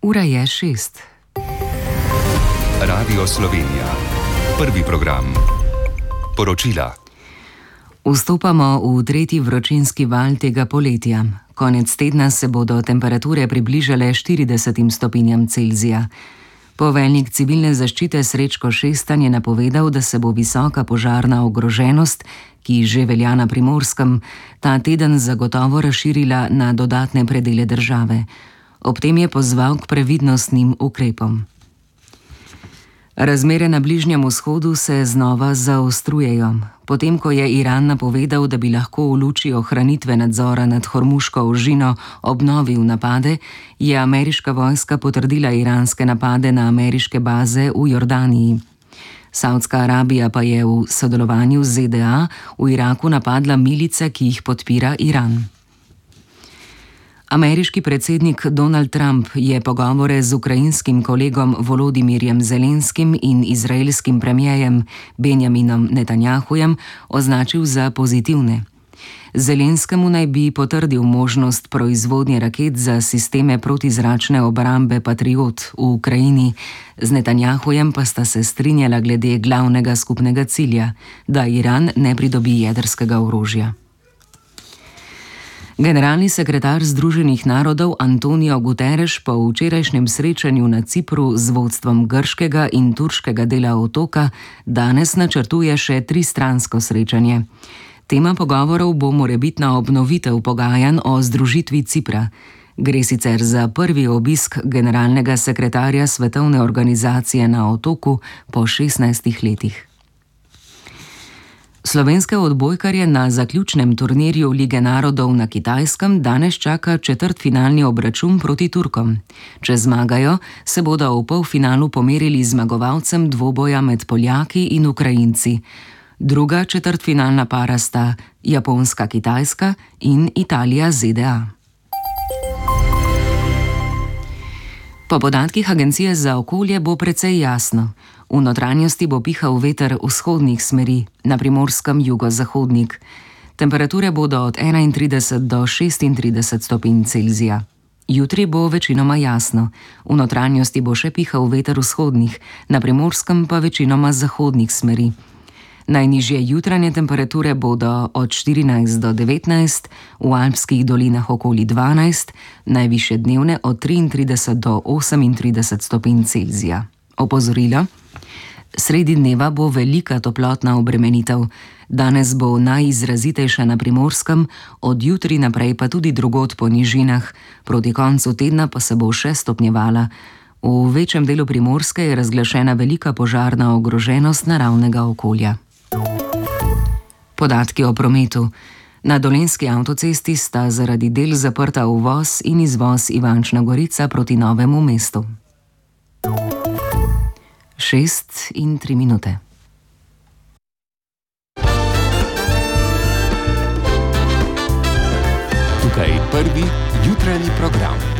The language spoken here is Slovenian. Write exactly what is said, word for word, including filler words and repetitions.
Ura je šest. Radio Slovenija. Prvi program. Poročila. Vstopamo v tretji vročinski val tega poletja. Konec tedna se bodo temperature približale štiridesetim stopinjam Celzija. Poveljnik civilne zaščite Srečko Šestan je napovedal, da se bo visoka požarna ogroženost, ki že velja na Primorskem, ta teden zagotovo razširila na dodatne predele države. Ob tem je pozval k previdnostnim ukrepom. Razmere na Bližnjem vzhodu se znova zaostrujejo. Potem, ko je Iran napovedal, da bi lahko v luči ohranitve nadzora nad Hormuško ožino obnovil napade, je ameriška vojska potrdila iranske napade na ameriške baze v Jordaniji. Savdska Arabija pa je v sodelovanju z Z D A v Iraku napadla milice, ki jih podpira Iran. Ameriški predsednik Donald Trump je pogovore z ukrajinskim kolegom Volodimirjem Zelenskim in izraelskim premierjem Benjaminom Netanjahujem označil za pozitivne. Zelenskemu naj bi potrdil možnost proizvodnje raket za sisteme protizračne obrambe Patriot v Ukrajini, z Netanjahujem pa sta se strinjala glede glavnega skupnega cilja, da Iran ne pridobi jedrskega orožja. Generalni sekretar Združenih narodov Antonio Guterres po včerajšnjem srečanju na Cipru z vodstvom grškega in turškega dela otoka danes načrtuje še tristransko srečanje. Tema pogovorov bo morebitna obnovitev pogajanj o združitvi Cipra. Gre sicer za prvi obisk generalnega sekretarja Svetovne organizacije na otoku po šestnajstih letih. Slovenske odbojkarje na zaključnem turnirju Lige narodov na Kitajskem danes čaka četrtfinalni obračun proti Turkom. Če zmagajo, se bodo v polfinalu pomerili z zmagovalcem dvoboja med Poljaki in Ukrajinci. Druga četrtfinalna para sta Japonska-Kitajska in Italija-Z D A. Po podatkih Agencije za okolje bo precej jasno. V notranjosti bo pihal veter vzhodnih smeri, na Primorskem jugozahodnik. Temperature bodo od enaintrideset do šestintrideset stopinj Celzija. Jutri bo večinoma jasno. V notranjosti bo še pihal veter vzhodnih, na Primorskem pa večinoma zahodnih smeri. Najnižje jutranje temperature bodo od štirinajst do devetnajst, v alpskih dolinah okoli dvanajst, najvišje dnevne od triintrideset do osemintrideset stopinj Celzija. Opozorilo: sredi dneva bo velika toplotna obremenitev. Danes bo najizrazitejša na Primorskem, od jutri naprej pa tudi drugod po nižinah, proti koncu tedna pa se bo še stopnjevala. V večjem delu Primorske je razglašena velika požarna ogroženost naravnega okolja. Podatki o prometu. Na Dolenjski avtocesti sta zaradi del zaprta uvoz in izvoz Ivančna Gorica proti Novemu mestu. Šest in tri minute. Tukaj prvi jutranji program.